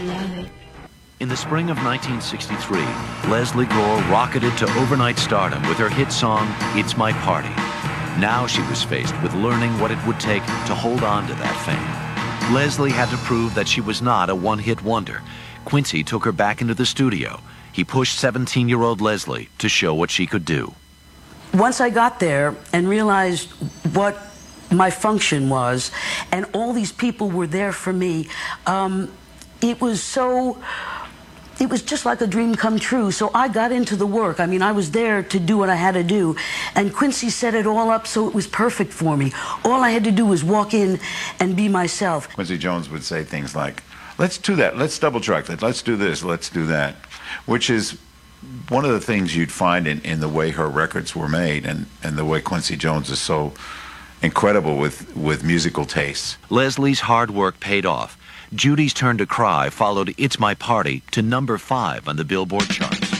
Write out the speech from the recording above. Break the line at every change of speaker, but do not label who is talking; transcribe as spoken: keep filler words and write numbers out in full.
love it.
In the spring of nineteen sixty-three, Leslie Gore rocketed to overnight stardom with her hit song, It's My Party. Now she was faced with learning what it would take to hold on to that fame. Leslie had to prove that she was not a one-hit wonder. Quincy took her back into the studio. He pushed seventeen-year-old Leslie to show what she could do.
Once I got there and realized what my function was, and all these people were there for me, um, it was so... It was just like a dream come true. So I got into the work. I mean, I was there to do what I had to do. And Quincy set it all up so it was perfect for me. All I had to do was walk in and be myself.
Quincy Jones would say things like, let's do that, let's double track that, let's do this, let's do that, which is one of the things you'd find in, in the way her records were made, and, and the way Quincy Jones is so incredible with, with musical tastes.
Leslie's hard work paid off. Judy's Turn to Cry followed It's My Party to number five on the Billboard chart.